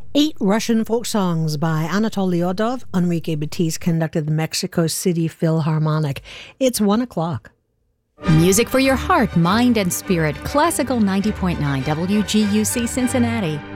8 Russian folk songs by Anatoly Lyodov. Enrique Batiste conducted the Mexico City Philharmonic. It's 1 o'clock. Music for your heart, mind, and spirit. Classical 90.9 WGUC Cincinnati.